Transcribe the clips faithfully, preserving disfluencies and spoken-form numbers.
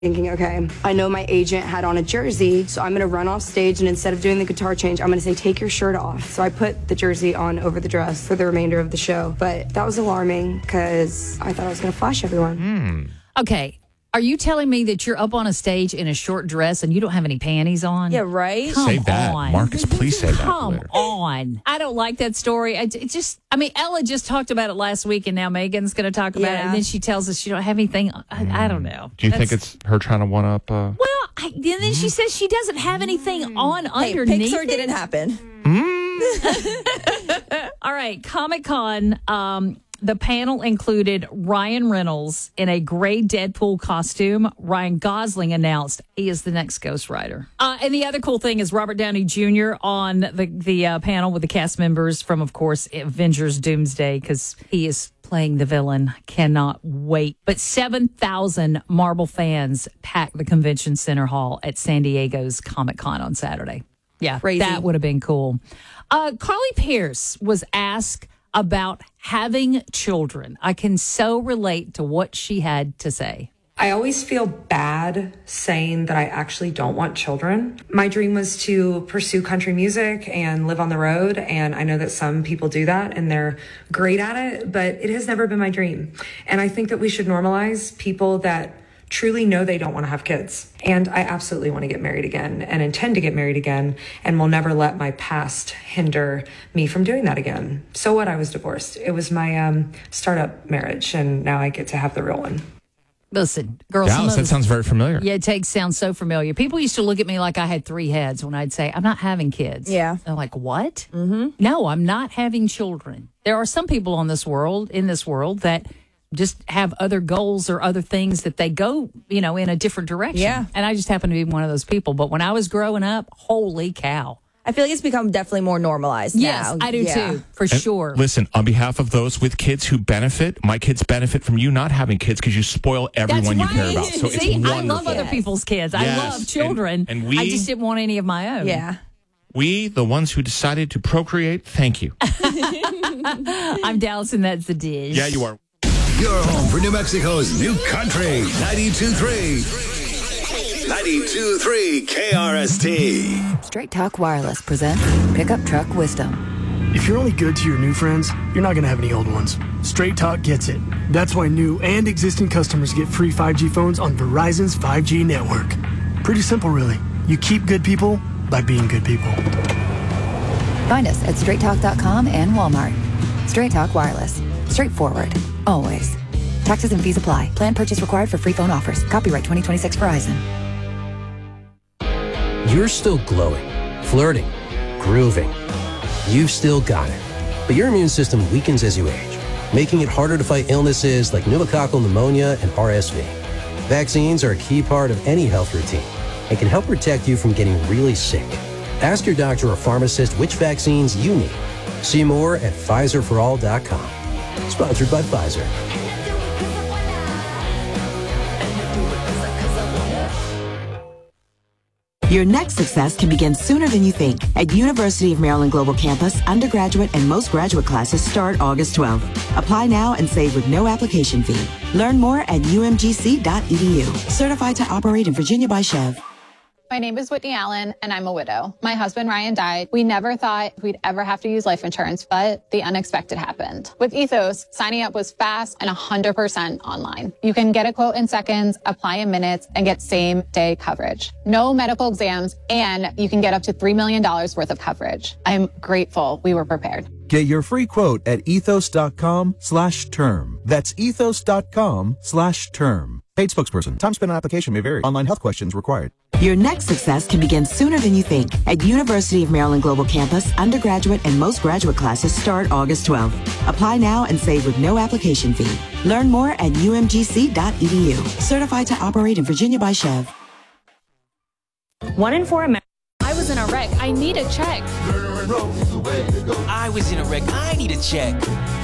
thinking, okay, I know my agent had on a jersey, so I'm going to run off stage, and instead of doing the guitar change, I'm going to say, take your shirt off. So I put the jersey on over the dress for the remainder of the show. But that was alarming because I thought I was going to flash everyone. Mm. Okay. Are you telling me that you're up on a stage in a short dress and you don't have any panties on? Yeah, right? Come Say that. on. Marcus, please say that. Come later. on. I don't like that story. I, it just, I mean, Ella just talked about it last week, and now Megan's going to talk about Yeah. it. And then she tells us she don't have anything. I, I don't know. Do you That's, think it's her trying to one up? Uh... Well, I, and then she says she doesn't have anything on Hey, underneath. Pixar it. didn't happen. All right, Comic-Con, um, the panel included Ryan Reynolds in a gray Deadpool costume. Ryan Gosling announced he is the next Ghost Rider. Uh, and the other cool thing is Robert Downey Junior on the, the uh, panel with the cast members from, of course, Avengers Doomsday, because he is playing the villain. Cannot wait. But seven thousand Marvel fans packed the Convention Center Hall at San Diego's Comic-Con on Saturday. Yeah, Crazy. That would have been cool. Uh, Carly Pierce was asked about having children. I can so relate to what she had to say. I always feel bad saying that I actually don't want children. My dream was to pursue country music and live on the road. And I know that some people do that and they're great at it, but it has never been my dream. And I think that we should normalize people that truly know they don't want to have kids. And I absolutely want to get married again and intend to get married again, and will never let my past hinder me from doing that again. So what? I was divorced. It was my um, startup marriage, and now I get to have the real one. Listen, girls. Dallas, that sounds very familiar. Yeah, it takes sounds so familiar. People used to look at me like I had three heads when I'd say, I'm not having kids. Yeah. They're like, what? Mm-hmm. No, I'm not having children. There are some people on this world, in this world, that just have other goals or other things that they go, you know, in a different direction. Yeah. And I just happen to be one of those people. But when I was growing up, holy cow. I feel like it's become definitely more normalized Yes, now. I do Yeah. too, for And sure. Listen, on behalf of those with kids who benefit, my kids benefit from you not having kids because you spoil everyone That's you care right. about. So See, it's I wonderful. love other people's kids. I Yes. love children. And- and we- I just didn't want any of my own. Yeah. We, the ones who decided to procreate, thank you. I'm Dallas, and that's the dish. Yeah, you are. Your home for New Mexico's new country. ninety-two point three. ninety-two point three K R S T. Straight Talk Wireless presents Pickup Truck Wisdom. If you're only good to your new friends, you're not going to have any old ones. Straight Talk gets it. That's why new and existing customers get free five G phones on Verizon's five G network. Pretty simple, really. You keep good people by being good people. Find us at straight talk dot com and Walmart. Straight Talk Wireless. Straightforward. Always. Taxes and fees apply. Plan purchase required for free phone offers. Copyright twenty twenty-six Verizon. You're still glowing, flirting, grooving. You've still got it. But your immune system weakens as you age, making it harder to fight illnesses like pneumococcal pneumonia and R S V. Vaccines are a key part of any health routine and can help protect you from getting really sick. Ask your doctor or pharmacist which vaccines you need. See more at Pfizer for all dot com. Sponsored by Pfizer. Your next success can begin sooner than you think. At University of Maryland Global Campus, undergraduate and most graduate classes start August twelfth. Apply now and save with no application fee. Learn more at U M G C dot E D U. Certified to operate in Virginia by Chev. My name is Whitney Allen, and I'm a widow. My husband, Ryan, died. We never thought we'd ever have to use life insurance, but the unexpected happened. With Ethos, signing up was fast and one hundred percent online. You can get a quote in seconds, apply in minutes, and get same-day coverage. No medical exams, and you can get up to three million dollars worth of coverage. I'm grateful we were prepared. Get your free quote at ethos.com slash term. That's ethos.com slash term. Paid spokesperson. Time spent on application may vary. Online health questions required. Your next success can begin sooner than you think. At University of Maryland Global Campus, undergraduate and most graduate classes start August twelfth. Apply now and save with no application fee. Learn more at U M G C dot E D U. Certified to operate in Virginia by Chev. One in four Americans. I was in a wreck. I need a check. I was in a wreck. I need a check.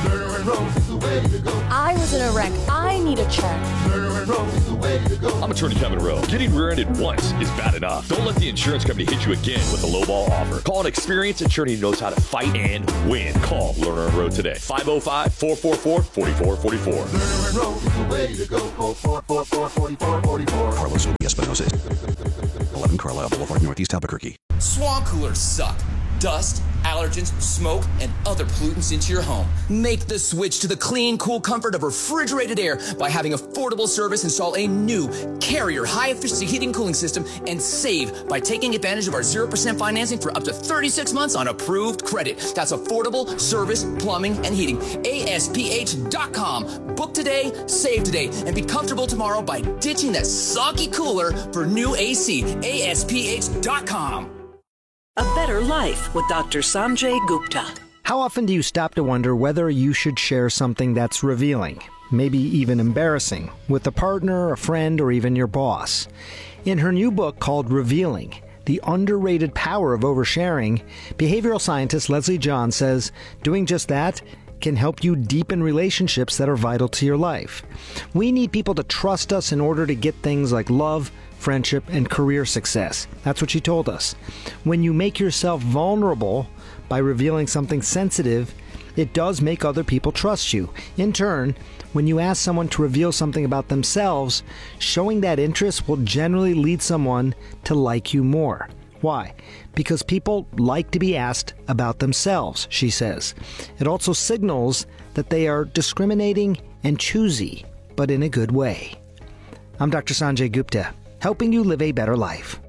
I was in a wreck. I need a check. I'm Attorney Kevin Rowe. Getting rear-ended once is bad enough. Don't let the insurance company hit you again with a lowball offer. Call an experienced attorney who knows how to fight and win. Call Lerner and Rowe today. five oh five, four four four, four four four four. Lerner and Rowe is the way to go. Call four four four, four four four four. Carlos O. Espinosa. eleven Carlisle Boulevard, Northeast Albuquerque. Swamp coolers suck. Dust, allergens, smoke, and other pollutants into your home. Make the switch to the clean, cool comfort of refrigerated air by having affordable service install a new Carrier high-efficiency heating and cooling system and save by taking advantage of our zero percent financing for up to thirty-six months on approved credit. That's affordable service, plumbing, and heating. A S P H dot com. Book today, save today, and be comfortable tomorrow by ditching that soggy cooler for new A C. A S P H dot com. A Better Life with Doctor Sanjay Gupta. How often do you stop to wonder whether you should share something that's revealing, maybe even embarrassing, with a partner, a friend, or even your boss? In her new book called Revealing, The Underrated Power of Oversharing, behavioral scientist Leslie John says doing just that can help you deepen relationships that are vital to your life. We need people to trust us in order to get things like love, friendship, and career success. That's what she told us. When you make yourself vulnerable by revealing something sensitive, it does make other people trust you. In turn, when you ask someone to reveal something about themselves, showing that interest will generally lead someone to like you more. Why? Because people like to be asked about themselves, she says. It also signals that they are discriminating and choosy, but in a good way. I'm Doctor Sanjay Gupta, helping you live a better life.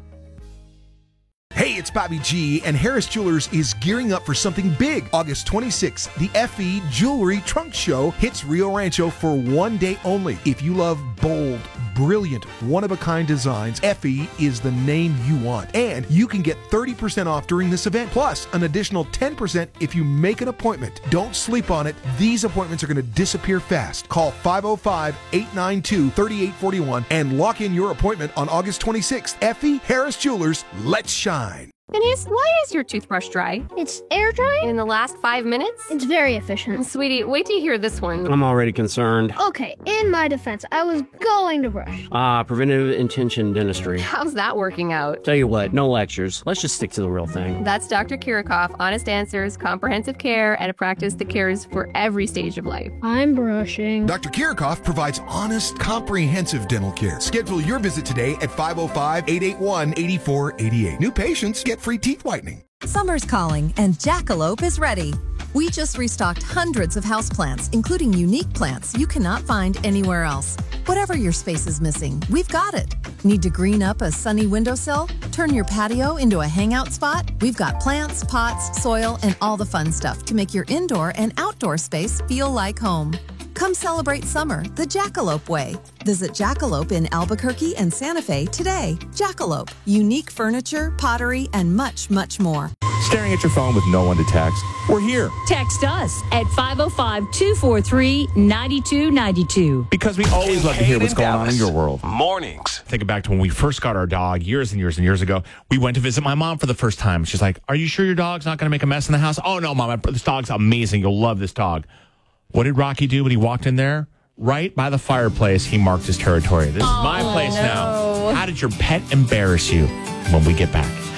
Hey, it's Bobby G, and Harris Jewelers is gearing up for something big. August twenty-sixth, the F E Jewelry Trunk Show hits Rio Rancho for one day only. If you love bold, brilliant, one-of-a-kind designs, F E is the name you want. And you can get thirty percent off during this event, plus an additional ten percent if you make an appointment. Don't sleep on it. These appointments are going to disappear fast. Call five oh five, eight nine two, three eight four one and lock in your appointment on August twenty-sixth. F E Harris Jewelers, let's shine. Denise, why is your toothbrush dry? It's air drying? In the last five minutes? It's very efficient. Sweetie, wait till you hear this one. I'm already concerned. Okay, in my defense, I was going to brush. Ah, uh, preventive intention dentistry. How's that working out? Tell you what, no lectures. Let's just stick to the real thing. That's Doctor Kirikoff, honest answers, comprehensive care, and a practice that cares for every stage of life. I'm brushing. Doctor Kirikoff provides honest, comprehensive dental care. Schedule your visit today at five oh five, eight eight one, eight four eight eight. New patients get free teeth whitening. Summer's calling and Jackalope is ready. We just restocked hundreds of houseplants, including unique plants you cannot find anywhere else. Whatever your space is missing, we've got it. Need to green up a sunny windowsill? Turn your patio into a hangout spot? We've got plants, pots, soil, and all the fun stuff to make your indoor and outdoor space feel like home. Come celebrate summer the Jackalope way. Visit Jackalope in Albuquerque and Santa Fe today. Jackalope, unique furniture, pottery, and much, much more. Staring at your phone with no one to text? We're here. Text us at five oh five, two four three, nine two nine two. Because we always love to hear what's going on in your world. Mornings. Thinking back to when we first got our dog years and years and years ago, we went to visit my mom for the first time. She's like, "Are you sure your dog's not going to make a mess in the house?" "Oh, no, Mom. This dog's amazing. You'll love this dog." What did Rocky do when he walked in there? Right by the fireplace, he marked his territory. This is my place now. How did your pet embarrass you? When we get back.